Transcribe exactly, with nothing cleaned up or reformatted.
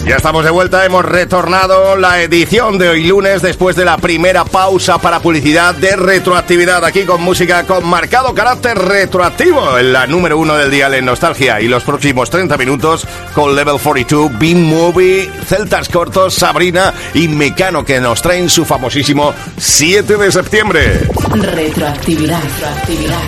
Ya estamos de vuelta, hemos retornado la edición de hoy lunes después de la primera pausa para publicidad de retroactividad, aquí con música con marcado carácter retroactivo en la número uno del dial en Nostalgia, y los próximos treinta minutos con Level cuarenta y dos, Beam Movie, Celtas Cortos, Sabrina y Mecano, que nos traen su famosísimo siete de septiembre. Retroactividad, retroactividad.